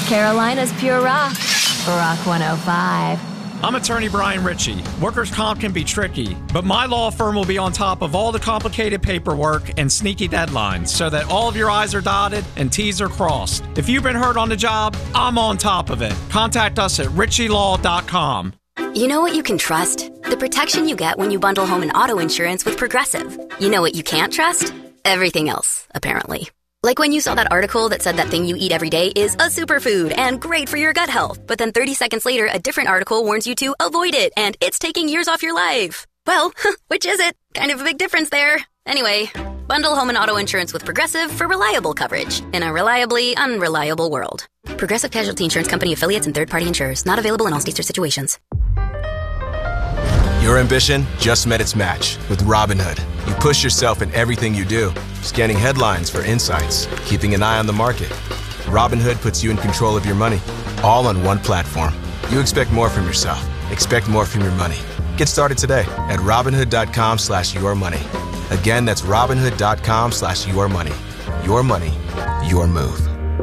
Carolina's Pure Rock. Rock 105. I'm attorney Brian Ritchie. Workers' comp can be tricky, but my law firm will be on top of all the complicated paperwork and sneaky deadlines so that all of your I's are dotted and T's are crossed. If you've been hurt on the job, I'm on top of it. Contact us at ritchielaw.com. You know what you can trust? The protection you get when you bundle home and auto insurance with Progressive. You know what you can't trust? Everything else, apparently. Like when you saw that article that said that thing you eat every day is a superfood and great for your gut health. But then 30 seconds later, a different article warns you to avoid it and it's taking years off your life. Well, which is it? Kind of a big difference there. Anyway, bundle home and auto insurance with Progressive for reliable coverage in a reliably unreliable world. Progressive Casualty Insurance Company affiliates and third-party insurers. Not available in all states or situations. Your ambition just met its match with Robinhood. You push yourself in everything you do, scanning headlines for insights, keeping an eye on the market. Robinhood puts you in control of your money, all on one platform. You expect more from yourself. Expect more from your money. Get started today at Robinhood.com/yourmoney. Again, that's Robinhood.com/yourmoney. Your money, your move.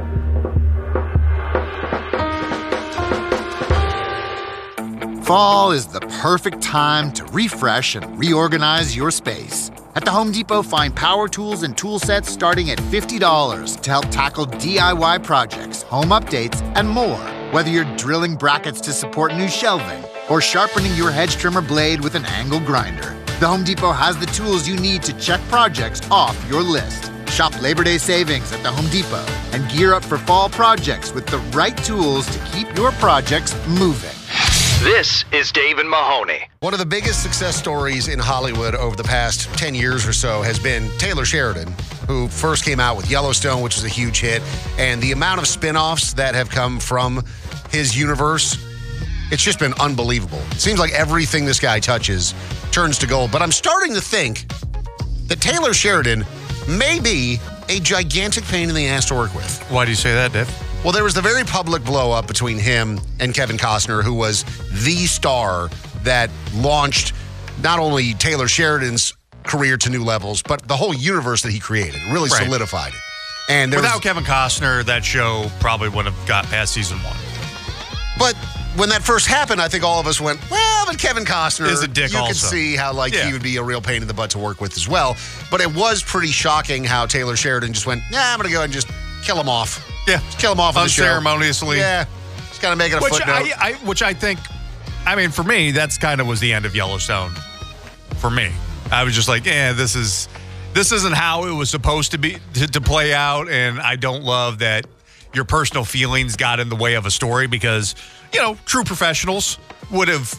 Fall is the perfect time to refresh and reorganize your space. At the Home Depot, find power tools and tool sets starting at $50 to help tackle DIY projects, home updates, and more. Whether you're drilling brackets to support new shelving or sharpening your hedge trimmer blade with an angle grinder, the Home Depot has the tools you need to check projects off your list. Shop Labor Day savings at the Home Depot and gear up for fall projects with the right tools to keep your projects moving. This is Dave and Mahoney. One of the biggest success stories in Hollywood over the past 10 years or so has been Taylor Sheridan, who first came out with Yellowstone, which was a huge hit. And the amount of spin-offs that have come from his universe, it's just been unbelievable. It seems like everything this guy touches turns to gold. But I'm starting to think that Taylor Sheridan may be a gigantic pain in the ass to work with. Why do you say that, Dave? Well, there was the very public blow-up between him and Kevin Costner, who was the star that launched not only Taylor Sheridan's career to new levels, but the whole universe that he created. Really solidified it. And without Kevin Costner, that show probably wouldn't have got past season 1. But when that first happened, I think all of us went, well, but Kevin Costner is a dick. You could see how he would be a real pain in the butt to work with as well. But it was pretty shocking how Taylor Sheridan just went, I'm going to go and just kill him off. Yeah. Just kill him off on the show. Unceremoniously. Yeah. Just got to make it a footnote. Which I think, for me, that's kind of was the end of Yellowstone. For me. I was just like, this isn't how it was supposed to be, to play out. And I don't love that your personal feelings got in the way of a story because, true professionals would have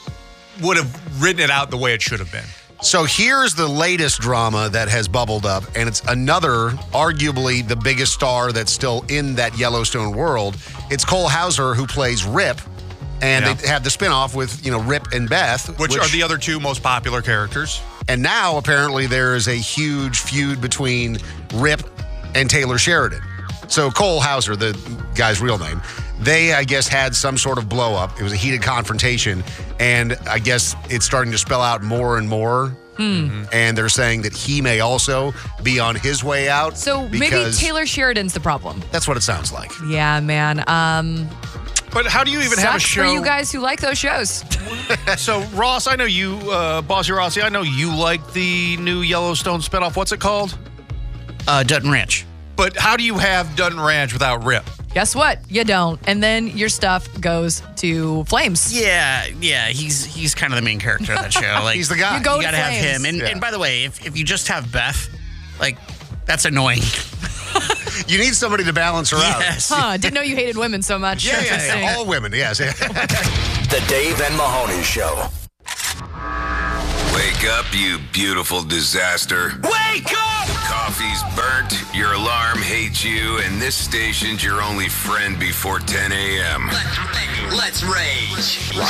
written it out the way it should have been. So here's the latest drama that has bubbled up, and it's another, arguably the biggest star that's still in that Yellowstone world. It's Cole Hauser, who plays Rip, and they had the spinoff with, Rip and Beth. Which are the other two most popular characters. And now, apparently, there is a huge feud between Rip and Taylor Sheridan. So Cole Hauser, the guy's real name, they, I guess, had some sort of blow-up. It was a heated confrontation, and I guess it's starting to spell out more and more. And they're saying that he may also be on his way out. So maybe Taylor Sheridan's the problem. That's what it sounds like. Yeah, man. But how do you even have a show? For you guys who like those shows. So, Ross, I know you, Bossy Rossi, I know you like the new Yellowstone spinoff. What's it called? Dutton Ranch. But how do you have Dutton Ranch without Rip? Guess what? You don't. And then your stuff goes to flames. Yeah. He's kind of the main character of that show. Like, he's the guy. You gotta have him. And by the way, if you just have Beth, that's annoying. You need somebody to balance her out. Huh, didn't know you hated women so much. Yeah. All women, yes. The Dave and Mahoney Show. Wake up, you beautiful disaster. Wake up! Coffee's burnt, your alarm hates you, and this station's your only friend before 10 a.m. Let's rage.